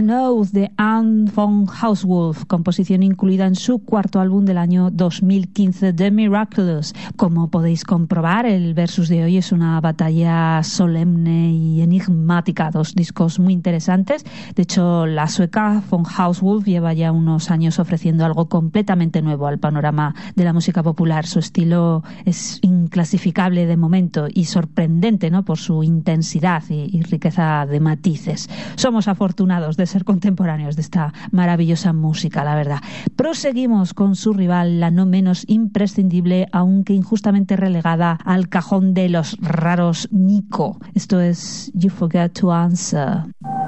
An Oath de Anne von Hauswolf, composición incluida en su cuarto álbum del año 2015, The Miraculous. Como podéis comprobar, el versus de hoy es una batalla solemne y enigmática, dos discos muy interesantes. De hecho, la sueca von Hauswolf lleva ya unos años ofreciendo algo completamente nuevo al panorama de la música popular. Su estilo es inclasificable de momento y sorprendente, ¿no?, por su intensidad y riqueza de matices. Somos afortunados de ser contemporáneos de esta maravillosa música, la verdad. Proseguimos con su rival, la no menos imprescindible, aunque injustamente relegada al cajón de los raros, Nico. Esto es You Forget to Answer.